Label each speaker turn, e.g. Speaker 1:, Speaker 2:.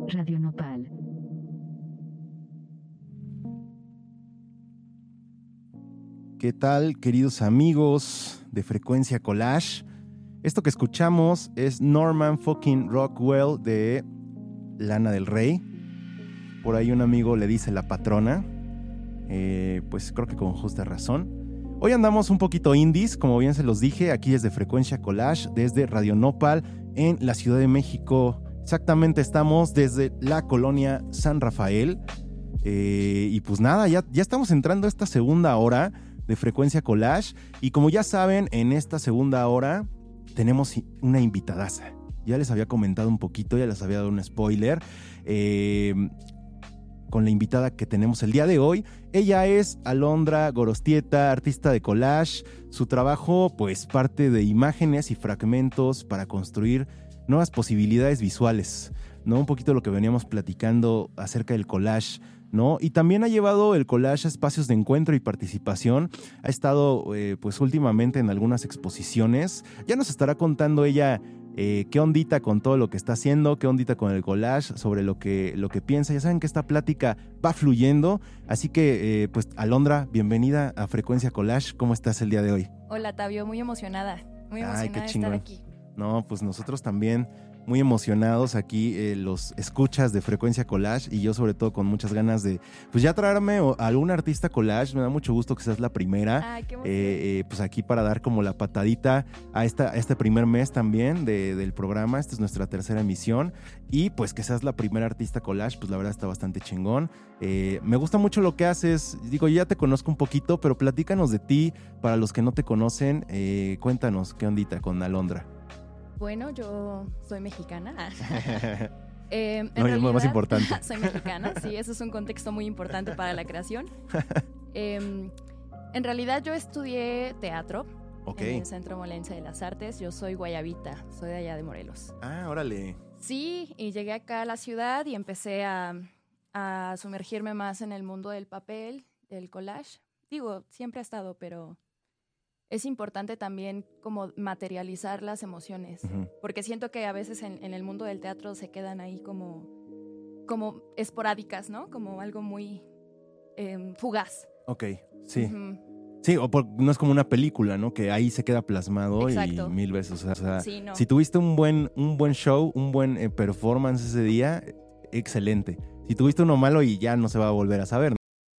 Speaker 1: Radio Nopal.
Speaker 2: ¿Qué tal, queridos amigos de Frecuencia Collage? Esto que escuchamos es Norman fucking Rockwell de Lana del Rey. Por ahí un amigo le dice la patrona. Pues creo que con justa razón. Hoy andamos un poquito indies, como bien se los dije, aquí desde Frecuencia Collage, desde Radio Nopal, en la Ciudad de México. Exactamente, estamos desde la colonia San Rafael. Y pues nada, ya estamos entrando a esta segunda hora de Frecuencia Collage. Y como ya saben, en esta segunda hora tenemos una invitadaza. Ya les había comentado un poquito, ya les había dado un spoiler. Con la invitada que tenemos el día de hoy. Ella es Alondra Gorostieta, artista de collage. Su trabajo, pues, parte de imágenes y fragmentos para construir nuevas posibilidades visuales, ¿no? Un poquito lo que veníamos platicando acerca del collage, ¿no? Y también ha llevado el collage a espacios de encuentro y participación. Ha estado, pues, últimamente en algunas exposiciones. Ya nos estará contando ella qué ondita con todo lo que está haciendo, qué ondita con el collage, sobre lo que piensa. Ya saben que esta plática va fluyendo, así que pues Alondra, bienvenida a Frecuencia Collage. ¿Cómo estás el día de hoy?
Speaker 3: Hola Tabio, muy emocionada
Speaker 2: Ay, qué
Speaker 3: de
Speaker 2: chingón.
Speaker 3: estar aquí.
Speaker 2: No, pues nosotros también muy emocionados aquí, los escuchas de Frecuencia Collage, y yo sobre todo con muchas ganas de pues ya traerme a algún artista collage. Me da mucho gusto que seas la primera.
Speaker 3: Ay, qué emoción.
Speaker 2: Pues aquí para dar como la patadita a este primer mes también del programa. Esta es nuestra tercera emisión y pues que seas la primera artista collage, pues la verdad está bastante chingón. Me gusta mucho lo que haces. Digo, yo ya te conozco un poquito, pero platícanos de ti para los que no te conocen. Cuéntanos qué ondita con Alondra.
Speaker 3: Bueno, yo soy mexicana.
Speaker 2: No, es lo más importante.
Speaker 3: Soy mexicana, sí, eso es un contexto muy importante para la creación. En realidad yo estudié teatro en el Centro Molense de las Artes. Yo soy guayabita, soy de allá de Morelos.
Speaker 2: Ah, órale.
Speaker 3: Sí, y llegué acá a la ciudad y empecé a sumergirme más en el mundo del papel, del collage. Digo, siempre ha estado, pero es importante también como materializar las emociones, porque siento que a veces en el mundo del teatro se quedan ahí como esporádicas, ¿no? Como algo muy fugaz.
Speaker 2: Ok, sí. Sí, no es como una película, ¿no? Que ahí se queda plasmado. Exacto. Y 1000 veces. O sea, sí, no. Si tuviste un buen show, un buen performance ese día, excelente. Si tuviste uno malo y ya no se va a volver a saber,